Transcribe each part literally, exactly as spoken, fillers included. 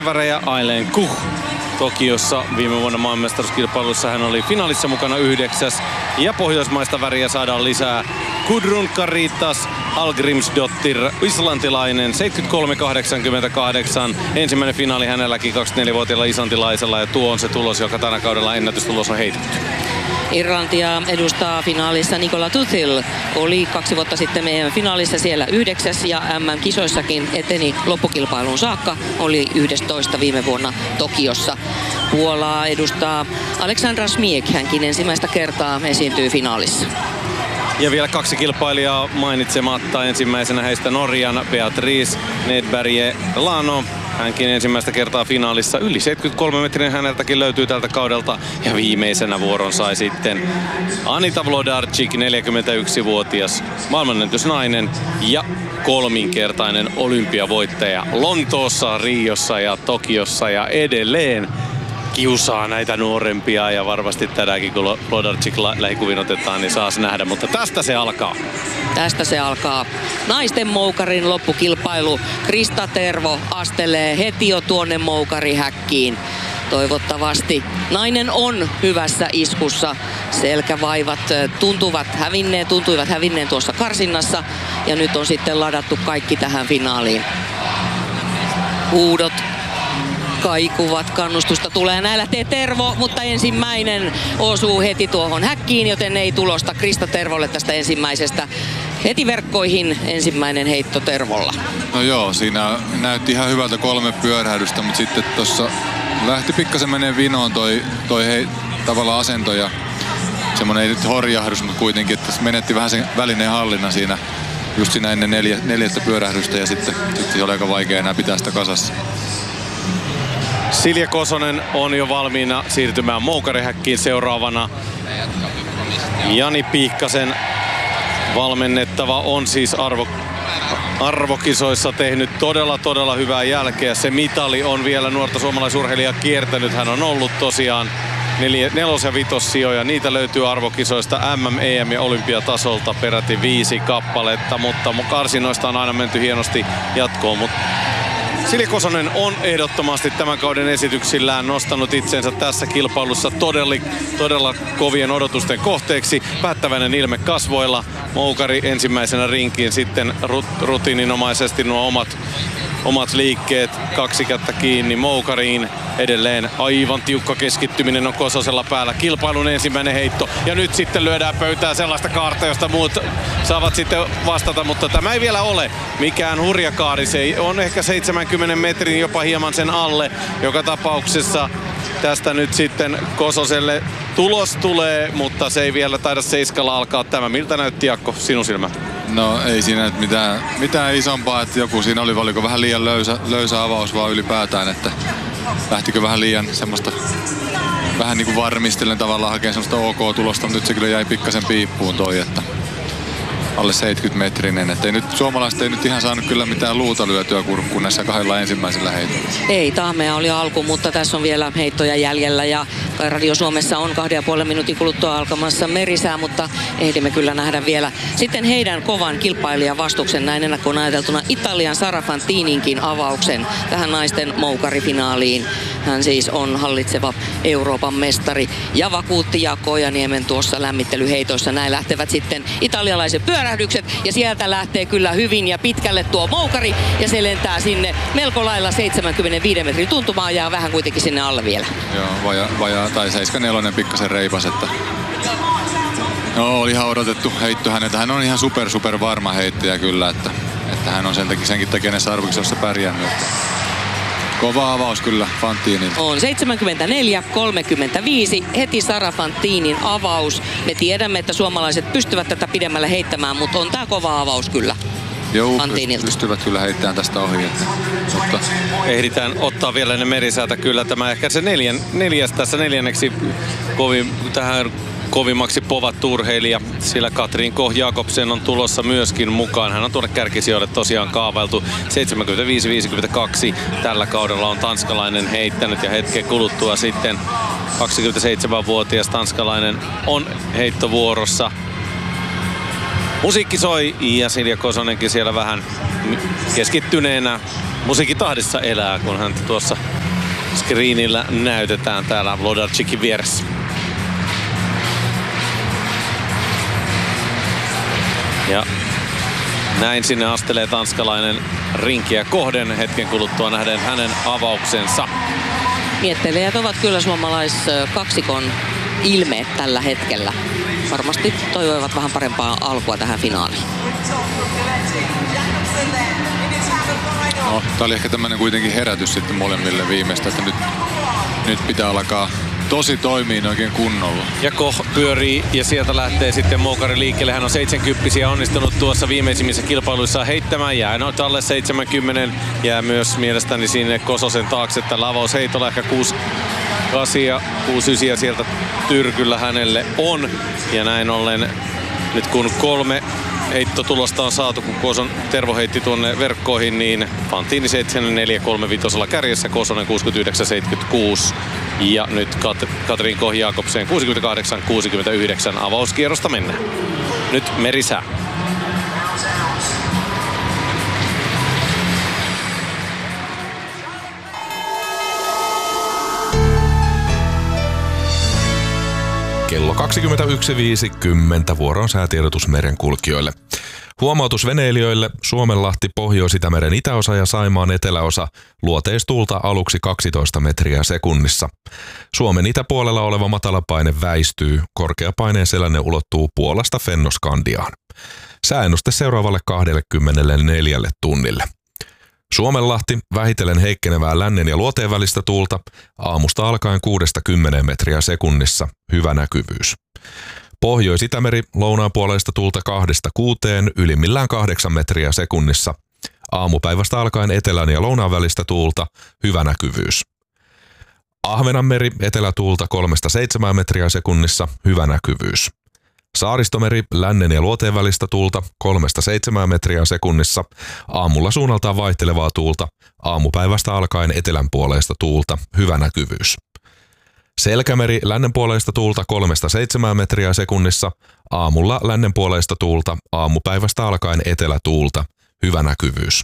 Värejä Aileen Kuh. Tokiossa viime vuonna maailmanmestaruuskilpailussa hän oli finaalissa mukana yhdeksäs. Ja pohjoismaista väriä saadaan lisää. Gudrun Karitas Hallgrímsdóttir, islantilainen, seitsemänkymmentäkolme kahdeksankymmentäkahdeksan. Ensimmäinen finaali hänelläkin kaksikymmentäneljävuotiaalla islantilaisella, ja tuo on se tulos, joka tänä kaudella ennätystulos on heitetty. Irlantia edustaa finaalissa Nicola Tuthil. Oli kaksi vuotta sitten meidän finaalissa siellä yhdeksäs ja M M-kisoissakin eteni loppukilpailuun saakka. Oli yhdestoista viime vuonna Tokiossa. Puolaa edustaa Aleksandra Smiek. Hänkin ensimmäistä kertaa esiintyy finaalissa. Ja vielä kaksi kilpailijaa mainitsematta. Ensimmäisenä heistä Norjan Beatrice Nedberg Lano. Hänkin ensimmäistä kertaa finaalissa. Yli seitsemänkymmentäkolme metrinen häneltäkin löytyy tältä kaudelta. Ja viimeisenä vuoron sai sitten Anita Wlodarczyk, neljäkymmentäyksivuotias maailmanennätysnainen ja kolminkertainen olympiavoittaja Lontoossa, Riossa ja Tokiossa, ja edelleen kiusaa näitä nuorempia, ja varmasti tänäänkin kun Wlodarczyk lähikuvin otetaan, niin saas nähdä, mutta tästä se alkaa. Tästä se alkaa. Naisten moukarin loppukilpailu. Krista Tervo astelee heti jo tuonne moukarihäkkiin. Toivottavasti nainen on hyvässä iskussa. Selkävaivat tuntuvat hävinneen, tuntuivat hävinneen tuossa karsinnassa, ja nyt on sitten ladattu kaikki tähän finaaliin. Huudot kaikuvat, kannustusta tulee. Näin lähtee Tervo, mutta ensimmäinen osuu heti tuohon häkkiin, joten ei tulosta Krista Tervolle tästä ensimmäisestä. Heti verkkoihin ensimmäinen heitto Tervolla. No joo, siinä näytti ihan hyvältä kolme pyörähdystä, mutta sitten tuossa lähti pikkasen menee vinoon toi, toi hei, tavallaan asento, ja semmoinen ei nyt horjahdus, mutta kuitenkin, että menetti vähän sen välineen hallinnan siinä just siinä ennen neljä, neljättä pyörähdystä, ja sitten, sitten oli aika vaikea enää pitää sitä kasassa. Silja Kosonen on jo valmiina siirtymään moukarihäkkiin seuraavana. Jani Piikkasen valmennettava on siis arvo, arvokisoissa tehnyt todella todella hyvää jälkeä. Se mitali on vielä nuorta suomalaisurheilijaa kiertänyt. Hän on ollut tosiaan neljä, nelos- ja vitossijoja. Niitä löytyy arvokisoista M M, E M ja olympiatasolta peräti viisi kappaletta, mutta karsinoista on aina menty hienosti jatkoon. Mutta Silja Kosonen on ehdottomasti tämän kauden esityksillään nostanut itsensä tässä kilpailussa todella, todella kovien odotusten kohteeksi. Päättäväinen ilme kasvoilla. Moukari ensimmäisenä rinkiin, sitten rut- rutiininomaisesti nuo omat, omat liikkeet, kaksi kättä kiinni moukariin. Edelleen aivan tiukka keskittyminen on Kososella päällä. Kilpailun ensimmäinen heitto, ja nyt sitten lyödään pöytään sellaista kaarta, josta muut saavat sitten vastata, mutta tämä ei vielä ole mikään hurja kaari. Se on ehkä seitsemänkymmenen metrin, jopa hieman sen alle. Joka tapauksessa tästä nyt sitten Kososelle tulos tulee, mutta se ei vielä taida seiskalla alkaa tämä. Miltä näytti, Jaakko, sinun silmä? No ei siinä nyt mitään, mitään isompaa, että joku siinä oli, oliko vähän liian löysä, löysä avaus vaan ylipäätään, että lähtikö vähän liian semmoista, vähän niin kuin varmistellen tavallaan hakemaan semmoista OK-tulosta, mutta nyt se kyllä jäi pikkasen piippuun toi, että alle seitsemänkymmentä metrinen, että ei nyt, suomalaiset ei nyt ihan saanut kyllä mitään luuta lyötyä kurkkuun näissä kahdella ensimmäisellä heitolla. Ei, tahmea oli alku, mutta tässä on vielä heittoja jäljellä, ja Radio Suomessa on kahden ja puolen minuutin kuluttua alkamassa merisää, mutta ehdimme kyllä nähdä vielä sitten heidän kovan kilpailijan vastuksen näin ennakkoon ajateltuna Italian Sara Fantininkin avauksen tähän naisten moukarifinaaliin. Hän siis on hallitseva Euroopan mestari ja vakuutti Jaakko Ojaniemen tuossa lämmittelyheitoissa. Näin lähtevät sitten italialaiset pyörähdykset, ja sieltä lähtee kyllä hyvin ja pitkälle tuo moukari, ja se lentää sinne melko lailla seitsemänkymmentäviisi metrin tuntumaan, ja vähän kuitenkin sinne alle vielä. Joo, vaja, vaja tai seitsemänkymmentäneljä pikkasen reipas, että no, oli ihan odotettu heitto häneltä. Hän on ihan super super varma heittäjä kyllä, että, että hän on sen takia, senkin takia näissä arvokisoissa pärjännyt. Että kova avaus kyllä Fantinilta. On seitsemänkymmentäneljä kolmekymmentäviisi heti Sara Fantinin avaus. Me tiedämme, että suomalaiset pystyvät tätä pidemmälle heittämään, mutta on tää kova avaus kyllä. Joo, pystyvät kyllä heittämään tästä ohi. Että, mutta ehditään ottaa vielä ne merisäätä kyllä. Tämä ehkä se neljän, neljäs tässä neljänneksi kovin, tähän kovimmaksi povattu urheilija, sillä Katrin Koh Jakobsen on tulossa myöskin mukaan. Hän on tuonne kärkisijoille tosiaan kaavailtu. seitsemänkymmentäviisi viisikymmentäkaksi tällä kaudella on tanskalainen heittänyt, ja hetken kuluttua sitten kaksikymmentäseitsemänvuotias tanskalainen on heittovuorossa. Musiikki soi, ja Silja Kosonenkin siellä vähän keskittyneenä musiikkitahdissa elää, kun häntä tuossa screenillä näytetään täällä Wlodarczykin vieressä. Ja näin sinne astelee tanskalainen rinkiä kohden hetken kuluttua nähden hänen avauksensa. Miettelijät ovat kyllä suomalaiskaksikon ilmeet tällä hetkellä. Varmasti toivoivat vähän parempaa alkua tähän finaaliin. No, tää oli ehkä tämmönen kuitenkin herätys sitten molemmille viimeistä, että nyt, nyt pitää alkaa tosi toimii oikein kunnolla. Ja Koch pyörii ja sieltä lähtee sitten Moukari liikkeelle. Hän on seitsemänkymmentä onnistunut tuossa viimeisimmissä kilpailuissa heittämään. Jää noit alle seitsemänkymmentä. Jää myös mielestäni sinne Kososen taakse. Tällä avausheitolla ehkä kuusi kasia, kuusi ysiä sieltä tyrkyllä hänelle on. Ja näin ollen nyt kun kolme heittotulosta on saatu, kun Koson Tervo heitti tuonne verkkoihin, niin Fantini seitsemänkymmentäneljä kolmekymmentäviisi kärjessä, Kosonen kuusikymmentäyhdeksän seitsemänkymmentäkuusi ja nyt Kat- Katrin Koch Jakobsen kuusikymmentäkahdeksan kuusikymmentäyhdeksän avauskierrosta mennään. Nyt merisää. Kello kaksikymmentäyksi viisikymmentä vuoron säätiedotus merenkulkijoille. Huomautus veneilijöille: Suomenlahti, Pohjois-Itämeren itäosa ja Saimaan eteläosa, luoteistuulta aluksi kaksitoista metriä sekunnissa. Suomen itäpuolella oleva matalapaine väistyy, korkeapaineen selänne ulottuu Puolasta Fennoskandiaan. Sääennuste seuraavalle kaksikymmentäneljä tunnille. Suomenlahti, vähitellen heikkenevää lännen ja luoteen välistä tuulta, aamusta alkaen kuudesta kymmeneen metriä sekunnissa, hyvä näkyvyys. Pohjois-Itämeri, lounaanpuoleista tuulta kahdesta kuuteen, ylimmillään kahdeksan metriä sekunnissa. Aamupäivästä alkaen etelän ja lounaan välistä tuulta, hyvä näkyvyys. Ahvenanmeri, etelätuulta kolmesta seitsemään metriä sekunnissa, hyvä näkyvyys. Saaristomeri, lännen ja luoteen välistä tuulta kolmesta seitsemään metriä sekunnissa, aamulla suunnaltaan vaihtelevaa tuulta, aamupäivästä alkaen etelänpuoleista tuulta, hyvä näkyvyys. Selkämeri, lännenpuoleista tuulta kolmesta seitsemään metriä sekunnissa, aamulla lännenpuoleista tuulta, aamupäivästä alkaen etelätuulta, hyvä näkyvyys.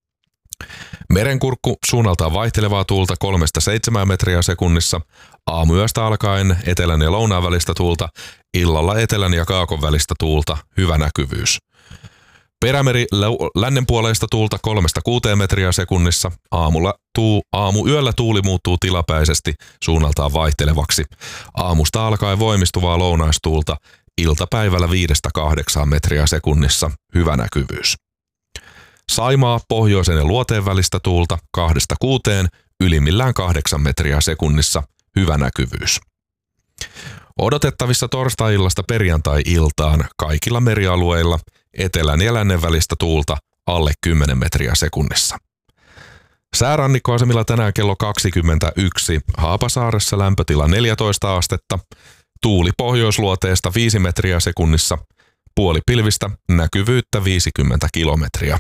Merenkurkku, suunnaltaan vaihtelevaa tuulta kolmesta seitsemään metriä sekunnissa, aamuyöstä alkaen etelän ja lounaan välistä tuulta, illalla etelän ja kaakon välistä tuulta, hyvä näkyvyys. Perämeri, lännenpuoleista tuulta kolmesta kuuteen metriä sekunnissa, aamulla tuu, aamuyöllä tuuli muuttuu tilapäisesti suunnaltaan vaihtelevaksi, aamusta alkaen voimistuvaa lounaistuulta, iltapäivällä viidestä kahdeksaan metriä sekunnissa, hyvä näkyvyys. Saimaa, pohjoisen ja luoteen välistä tuulta kahdesta kuuteen, ylimmillään kahdeksan metriä sekunnissa, hyvä näkyvyys. Odotettavissa torstai-illasta perjantai-iltaan kaikilla merialueilla etelän ja lännen välistä tuulta alle kymmenen metriä sekunnissa. Säärannikkoasemilla tänään kello kaksikymmentäyksi, Haapasaaressa lämpötila neljätoista astetta, tuuli pohjoisluoteesta viisi metriä sekunnissa, puolipilvistä, näkyvyyttä viisikymmentä kilometriä.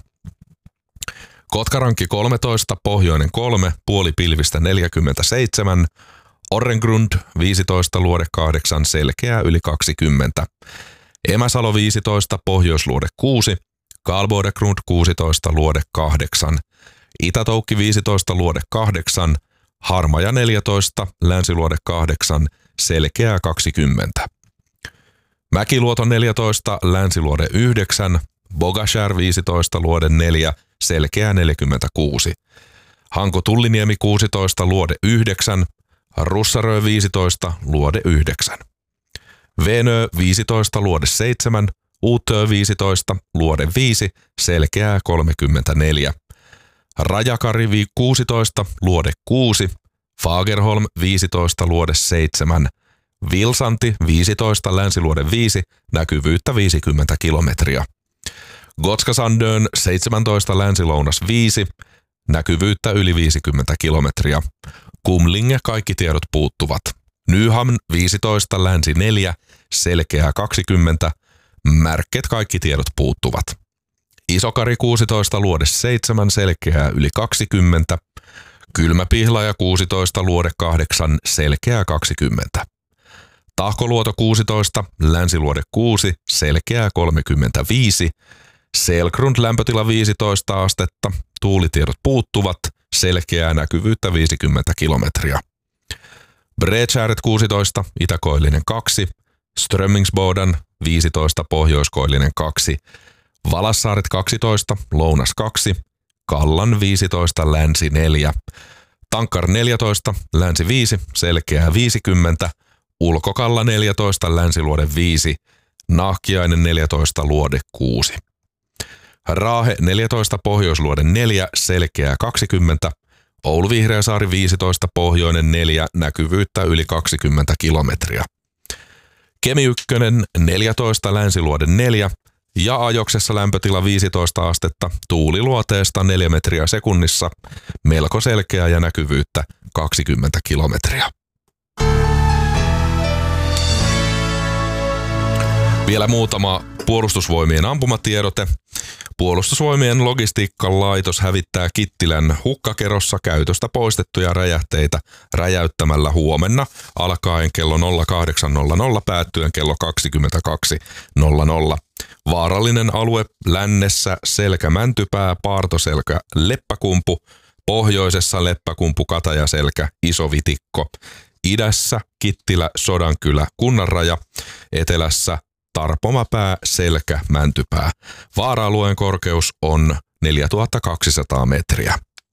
Kotkarankki kolmetoista, pohjoinen kolme, puolipilvistä neljäkymmentäseitsemän, Orrengrund viisitoista, luode kahdeksan, selkeää yli kaksikymmentä. Emäsalo viisitoista, pohjoisluode kuusi, Karlbodegrund kuusitoista, luode kahdeksan. Itätoukki viisitoista, luode kahdeksan, Harmaja neljätoista, länsiluode kahdeksan, selkeää kaksikymmentä. Mäkiluoto neljätoista, länsiluode yhdeksän, Bogashär viisitoista, luode neljä, selkeää neljäkymmentäkuusi. Hanko Tulliniemi kuusitoista, luode yhdeksän, Russarö viisitoista, luode yhdeksän. Venö viisitoista, luode seitsemän, Uutö viisitoista, luode viisi, selkeää kolmekymmentäneljä. Rajakari kuusitoista, luode kuusi, Fagerholm viisitoista, luode seitsemän, Vilsanti viisitoista, länsiluode viisi, näkyvyyttä viisikymmentä kilometriä. Gotskasandön seitsemäntoista, länsilounas viisi, näkyvyyttä yli viisikymmentä kilometriä. Kumlinge kaikki tiedot puuttuvat. Nyhamn viisitoista, länsi neljä, selkeää kaksikymmentä, Märket kaikki tiedot puuttuvat. Isokari kuusitoista, luode seitsemän, selkeää yli kaksikymmentä, Kylmäpihlaja kuusitoista, luode kahdeksan, selkeää kaksikymmentä. Tahkoluoto kuusitoista, länsiluode kuusi, selkeää kolmekymmentäviisi, Selgrund lämpötila viisitoista astetta, tuulitiedot puuttuvat, selkeää näkyvyyttä viisikymmentä kilometriä. Bredskäret kuusitoista, itäkoillinen kaksi, Strömmingsboden viisitoista, pohjoiskoillinen kaksi, Valassaaret kaksitoista, lounas kaksi, Kallan viisitoista, länsi neljä, Tankkar neljätoista, länsi viisi, selkeää viisikymmentä, Ulkokalla neljätoista, länsiluode viisi, Nahkiainen neljätoista, luode kuusi. Raahe neljätoista, pohjoisluode neljä, selkeää kaksikymmentä, Oulu Vihreäsaari viisitoista, pohjoinen neljä, näkyvyyttä yli kaksikymmentä kilometriä. Kemi yksi neljätoista, länsiluode neljä ja Ajoksessa lämpötila viisitoista astetta, tuuli luoteesta neljä metriä sekunnissa, melko selkeää ja näkyvyyttä kaksikymmentä kilometriä. Vielä muutama Puolustusvoimien ampumatiedote. Puolustusvoimien logistiikkalaitos hävittää Kittilän hukkakerossa käytöstä poistettuja räjähteitä räjäyttämällä huomenna alkaen kello nolla kahdeksan nolla nolla päättyen kello kaksikymmentäkaksi nolla nolla. Vaarallinen alue lännessä Selkä-Mäntypää, Paartoselkä, Leppäkumpu, pohjoisessa Leppäkumpu, Katajaselkä, Isovitikko, idässä Kittilä, Sodankylä, Kunnanraja, etelässä Tarpomapää, Selkä, Mäntypää. Vaara-alueen korkeus on neljätuhattakaksisataa metriä.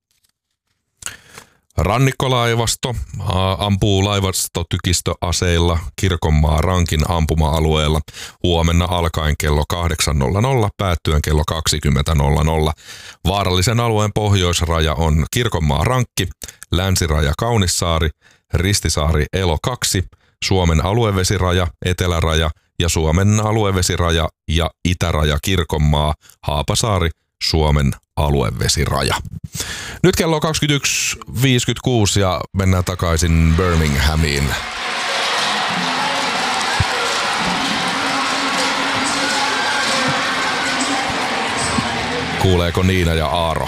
Rannikkolaivasto ampuu laivastotykistöaseilla Kirkonmaan Rankin ampuma-alueella huomenna alkaen kello kahdeksan nolla nolla päättyen kello kaksikymmentä nolla nolla. Vaarallisen alueen pohjoisraja on Kirkonmaan Rankki, länsiraja Kaunissaari, Ristisaari Elo kaksi, Suomen aluevesiraja, eteläraja ja Suomen aluevesiraja ja itäraja Kirkonmaa, Haapasaari, Suomen aluevesiraja. Nyt kello on kaksikymmentäyksi viisikymmentäkuusi ja mennään takaisin Birminghamiin. Kuuleeko Niina ja Aaro?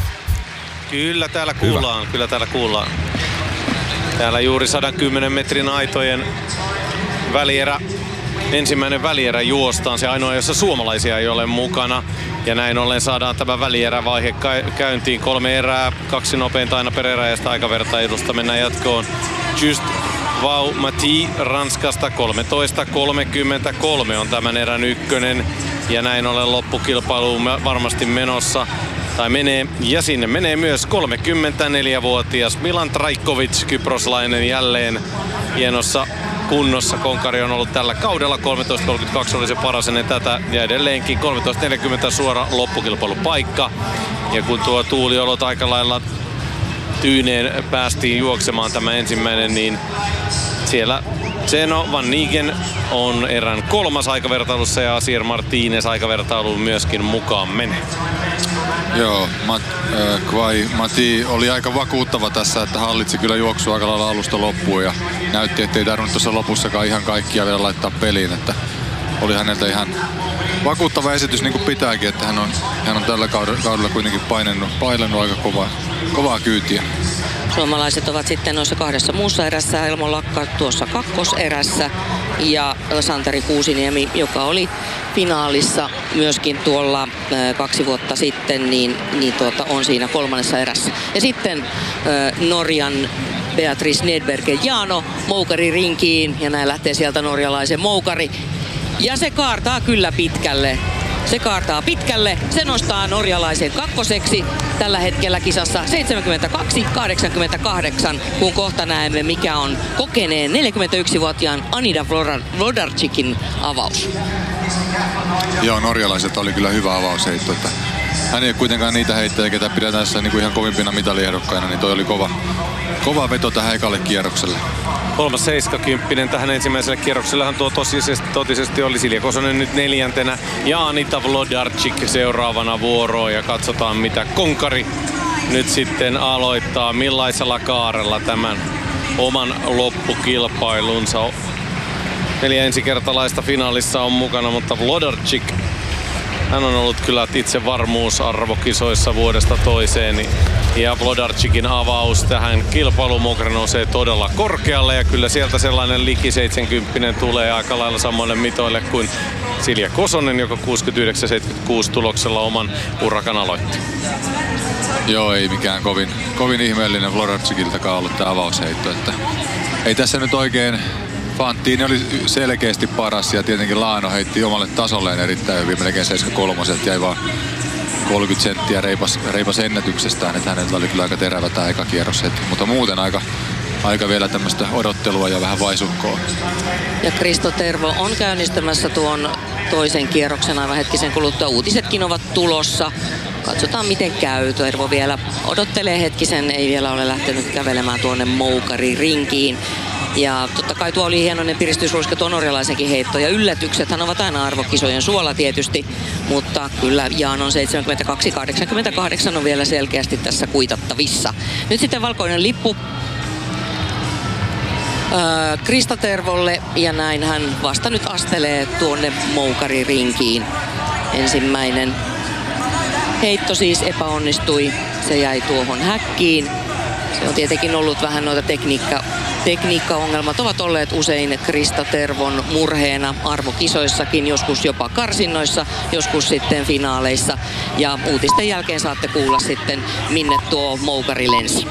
Kyllä täällä kuullaan, Hyvä. kyllä täällä kuullaan. Täällä juuri sata kymmenen metrin aitojen välierä. Ensimmäinen välierä juostaan, se ainoa, jossa suomalaisia ei ole mukana. Ja näin ollen saadaan tämä välierävaihe käyntiin. Kolme erää, kaksi nopeinta aina per erä ja sitä aikavertailusta mennään jatkoon. Just Vau Mati Ranskasta kolmetoista kolmekymmentäkolme on tämän erän ykkönen. Ja näin ollen loppukilpailuun varmasti menossa. Tai menee, ja sinne menee myös kolmekymmentäneljävuotias Milan Trajkovic, kyproslainen jälleen hienossa kunnossa. Konkari on ollut tällä kaudella, kolmetoista kolmekymmentäkaksi oli se paras ennen tätä ja edelleenkin kolmetoista neljäkymmentä suora loppukilpailupaikka. Ja kun tuo tuuliolot aika lailla tyyneen päästiin juoksemaan tämä ensimmäinen, niin siellä Zeno Van Nigen on erän kolmas aikavertailussa ja Asier Martinez aikavertailuun myöskin mukaan menee. Joo, Mat, äh, Kvai Mati oli aika vakuuttava tässä, että hallitsi kyllä juoksua aika lailla alusta loppuun ja näytti, ettei tarvinnut tuossa lopussakaan ihan kaikkia vielä laittaa peliin, että oli häneltä ihan vakuuttava esitys niin kuin pitääkin, että hän on, hän on tällä kaudella, kaudella kuitenkin painennut, painennut aika kovaa, kovaa kyytiä. Suomalaiset ovat sitten noissa kahdessa muussa erässä, Elmo Lakka tuossa kakkoserässä ja Santeri Kuusiniemi, joka oli finaalissa myöskin tuolla äh, kaksi vuotta sitten, niin, niin tuota, on siinä kolmannessa erässä. Ja sitten äh, Norjan Beatrice Nedberger Jaano moukari rinkiin ja näin lähtee sieltä norjalaisen moukari. Ja se kaartaa kyllä pitkälle. Se kaartaa pitkälle. Se nostaa norjalaisen kakkoseksi tällä hetkellä kisassa seitsemänkymmentäkaksi kahdeksankymmentäkahdeksan, kun kohta näemme mikä on kokeneen neljäkymmentäyksivuotiaan Anida Vlodarčikin avaus. Joo, norjalaiset oli kyllä hyvä avausheitto. Että hän ei ole kuitenkaan niitä heittäjiä, ketä pidetään tässä niin kuin ihan kovimpina mitaliehdokkaina, niin toi oli kova, kova veto tähän ekalle kierrokselle. Kolmas seiskakymppinen tähän ensimmäiselle kierroksellehan tuo totisesti, totisesti oli Silja Kosonen nyt neljäntenä ja Anita Vlodarčić seuraavana vuoroon ja katsotaan mitä Konkari nyt sitten aloittaa, millaisella kaarella tämän oman loppukilpailunsa. Neljä ensikertalaista finaalissa on mukana, mutta Vlodarčić, hän on ollut kyllä itse varmuusarvokisoissa vuodesta toiseen. Ja Vlodarčikin avaus tähän kilpailumuokra nousee todella korkealle ja kyllä sieltä sellainen liki seitsemänkymmentä tulee aika lailla samoille mitoille kuin Silja Kosonen, joka kuusikymmentäyhdeksän seitsemänkymmentäkuusi tuloksella oman urakan aloitti. Joo, ei mikään kovin, kovin ihmeellinen Floracikiltakaan ollut tämä avausheitto. Että ei tässä nyt oikein... Fantini oli selkeästi paras ja tietenkin Laano heitti omalle tasolleen erittäin hyvin, melkein seitsemänkymmentäkolme, jäi vaan kolmekymmentä senttiä reipas, reipas ennätyksestään, että hänellä oli kyllä aika terävä tämä eka kierros heti, mutta muuten aika, aika vielä tämmöistä odottelua ja vähän vaisukkoa. Ja Kristo Tervo on käynnistämässä tuon toisen kierroksen aivan hetkisen kuluttua. Uutisetkin ovat tulossa. Katsotaan miten käy. Tervo vielä odottelee hetkisen, ei vielä ole lähtenyt kävelemään tuonne Moukari-rinkiin. Ja totta kai tuo oli hienoinen piristysruiske tuon norjalaisenkin heitto. Ja yllätyksethän ovat aina arvokisojen suola tietysti. Mutta kyllä Jaanon seitsemänkymmentäkaksi kahdeksankymmentäkahdeksan on vielä selkeästi tässä kuitattavissa. Nyt sitten valkoinen lippu öö, Krista Tervolle. Ja näin hän vasta nyt astelee tuonne Moukari-rinkiin. Ensimmäinen heitto siis epäonnistui. Se jäi tuohon häkkiin. Se on tietenkin ollut vähän noita tekniikka, tekniikkaongelmat ovat olleet usein Krista Tervon murheena arvokisoissakin, joskus jopa karsinnoissa, joskus sitten finaaleissa. Ja uutisten jälkeen saatte kuulla sitten, minne tuo Moukari lensi.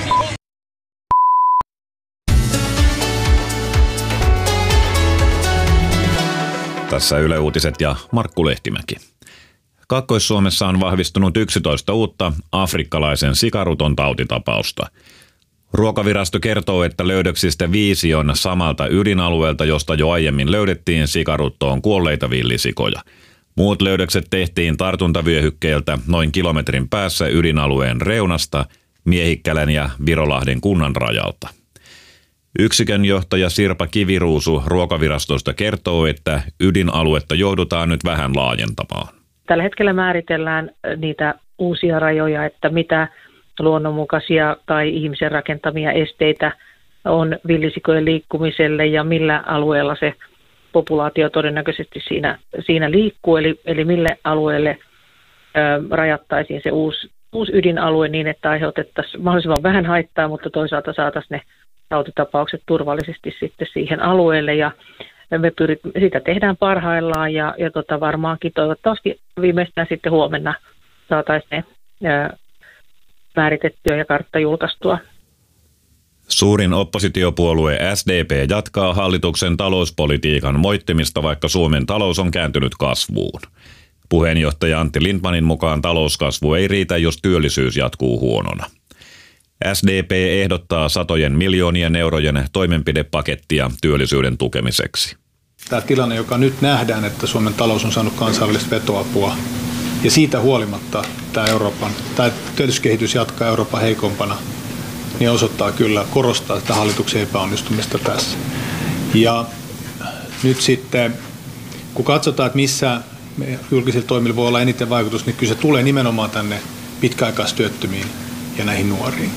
Tässä Yle Uutiset ja Markku Lehtimäki. Kaakkois-Suomessa on vahvistunut yksitoista uutta afrikkalaisen sikaruton tautitapausta. Ruokavirasto kertoo, että löydöksistä viisi on samalta ydinalueelta, josta jo aiemmin löydettiin sikaruttoon kuolleita villisikoja. Muut löydökset tehtiin tartuntavyöhykkeeltä noin kilometrin päässä ydinalueen reunasta, Miehikkälän ja Virolahden kunnan rajalta. Yksikön johtaja Sirpa Kiviruusu Ruokavirastosta kertoo, että ydinaluetta joudutaan nyt vähän laajentamaan. Tällä hetkellä määritellään niitä uusia rajoja, että mitä luonnonmukaisia tai ihmisen rakentamia esteitä on villisikojen liikkumiselle ja millä alueella se populaatio todennäköisesti siinä, siinä liikkuu. Eli, eli mille alueelle ö, rajattaisiin se uusi, uusi ydinalue niin, että aiheutettaisiin mahdollisimman vähän haittaa, mutta toisaalta saataisiin ne tautitapaukset turvallisesti sitten siihen alueelle. Ja me pyrit, sitä tehdään parhaillaan ja, ja tota varmaankin toivottavasti viimeistään sitten huomenna saataisiin ne ää, määritettyä ja kartta julkaistua. Suurin oppositiopuolue S D P jatkaa hallituksen talouspolitiikan moittimista, vaikka Suomen talous on kääntynyt kasvuun. Puheenjohtaja Antti Lindtmanin mukaan talouskasvu ei riitä, jos työllisyys jatkuu huonona. S D P ehdottaa satojen miljoonien eurojen toimenpidepakettia työllisyyden tukemiseksi. Tämä tilanne, joka nyt nähdään, että Suomen talous on saanut kansainvälistä vetoapua ja siitä huolimatta tämä, Euroopan, tämä työllisyyskehitys jatkaa Euroopan heikompana, niin osoittaa kyllä, korostaa tätä hallituksen epäonnistumista tässä. Ja nyt sitten, kun katsotaan, että missä julkisilla toimilla voi olla eniten vaikutus, niin kyllä se tulee nimenomaan tänne pitkäaikaistyöttömiin ja näihin nuoriin.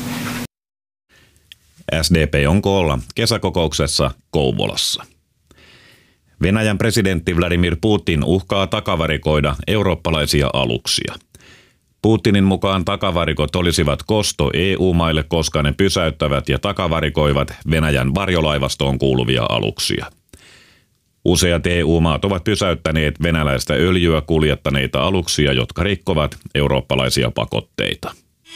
S D P on koolla kesäkokouksessa Kouvolassa. Venäjän presidentti Vladimir Putin uhkaa takavarikoida eurooppalaisia aluksia. Putinin mukaan takavarikot olisivat kosto E U-maille, koska ne pysäyttävät ja takavarikoivat Venäjän varjolaivastoon kuuluvia aluksia. Useat E U-maat ovat pysäyttäneet venäläistä öljyä kuljettaneita aluksia, jotka rikkovat eurooppalaisia pakotteita.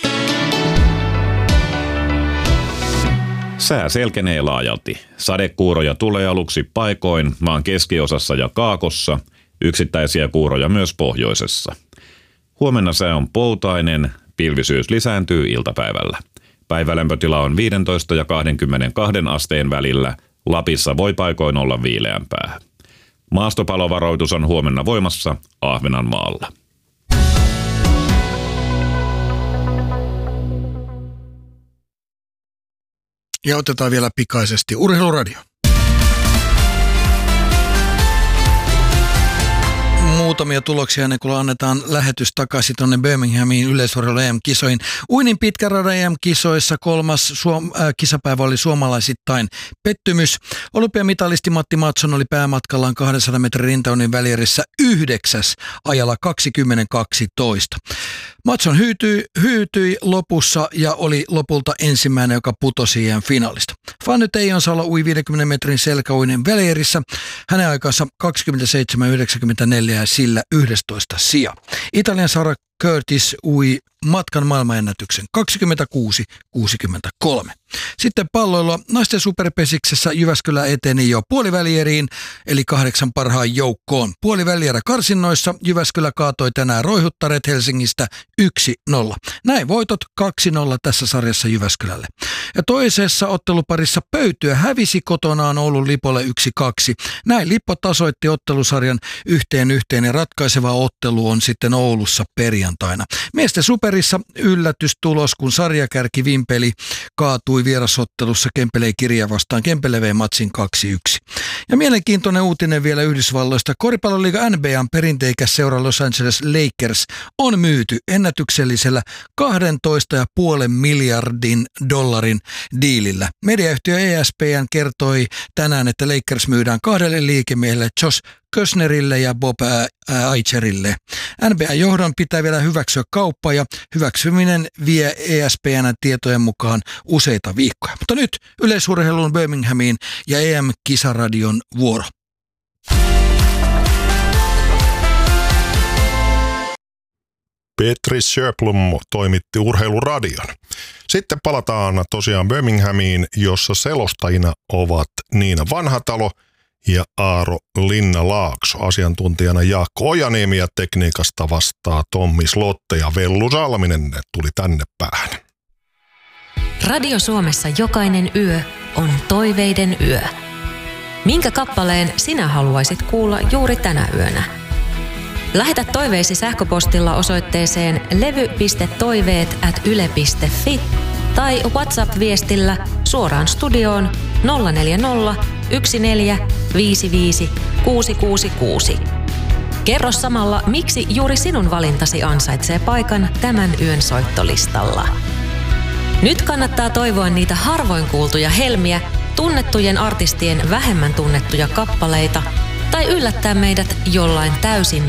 Sää selkenee laajalti. Sadekuuroja tulee aluksi paikoin maan keskiosassa ja kaakossa, yksittäisiä kuuroja myös pohjoisessa. Huomenna sää on poutainen, pilvisyys lisääntyy iltapäivällä. Päivälämpötila on viisitoista ja kaksikymmentäkaksi asteen välillä, Lapissa voi paikoin olla viileämpää. Maastopalovaroitus on huomenna voimassa Ahvenanmaalla. Ja otetaan vielä pikaisesti Urheiluradio. Muutamia tuloksia ennen kuin annetaan lähetys takaisin tuonne Birminghamiin yleisurheilu E M-kisoihin. Uinin pitkän radan E M-kisoissa kolmas suom- äh, kisapäivä oli suomalaisittain pettymys. Olympiamitalisti Matti Mattsson oli päämatkallaan kahdensadan metrin rintaunin välierissä yhdeksäs ajalla kaksikymmentä kaksitoista. Mattsson hyytyi, hyytyi lopussa ja oli lopulta ensimmäinen, joka putosi E M-finaalista. Fanny Teijonsalo ui viidenkymmenen metrin selkäuinen välierissä. Hänen aikansa kaksikymmentäseitsemän yhdeksänkymmentäneljä ja sillä yhdestoista sija. Italian Sara Curtis ui matkan maailmanennätyksen kaksikymmentäkuusi kuusikymmentäkolme. Sitten palloilua naisten superpesiksessä Jyväskylä eteni jo puolivälieriin, eli kahdeksan parhaan joukkoon. Puolivälierä karsinnoissa Jyväskylä kaatoi tänään Roihuttaret Helsingistä yksi nolla. Näin voitot kaksi nolla tässä sarjassa Jyväskylälle. Ja toisessa otteluparissa Pöytyä hävisi kotonaan Oulun Lipolle yksi kaksi. Näin Lippo tasoitti ottelusarjan yhteen yhteen ja ratkaiseva ottelu on sitten Oulussa perjantaina. Miesten superissa yllätystulos, kun sarjakärki Vimpeli kaatui vierasottelussa Kempeleen Kirja vastaan. Kempele vei matsin kaksi yksi. Ja mielenkiintoinen uutinen vielä Yhdysvalloista. Koripalloliiga N B A:n perinteikäs seura Los Angeles Lakers on myyty ennätyksellisellä kaksitoista pilkku viisi miljardin dollarin diilillä. Mediayhtiö E S P N kertoi tänään, että Lakers myydään kahdelle liikemiehelle Josh Kösnerille ja Bob Aicherille. N B A-johdon pitää vielä hyväksyä kauppa ja hyväksyminen vie E S P N:n tietojen mukaan useita viikkoja. Mutta nyt yleisurheilun Birminghamiin ja E M-kisaradion vuoro. Petri Sjöblom toimitti urheiluradion. Sitten palataan tosiaan Birminghamiin, jossa selostajina ovat Niina Vanhatalo ja Aaro Linna-Laakso. Asiantuntijana Jaakko Ojaniemi ja tekniikasta vastaa Tommi Slotte ja Vellu Salminen tuli tänne päähän. Radio Suomessa jokainen yö on toiveiden yö. Minkä kappaleen sinä haluaisit kuulla juuri tänä yönä? Lähetä toiveisi sähköpostilla osoitteeseen levy piste toiveet ät yle piste fi tai WhatsApp-viestillä suoraan studioon nolla neljä nolla yksi neljä viisi viisi kuusi kuusi kuusi. Kerro samalla, miksi juuri sinun valintasi ansaitsee paikan tämän yön soittolistalla. Nyt kannattaa toivoa niitä harvoin kuultuja helmiä, tunnettujen artistien vähemmän tunnettuja kappaleita tai yllättää meidät jollain täysin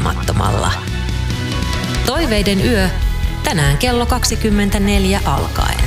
odottamattomalla. Toiveiden yö tänään kello kaksikymmentäneljä alkaen.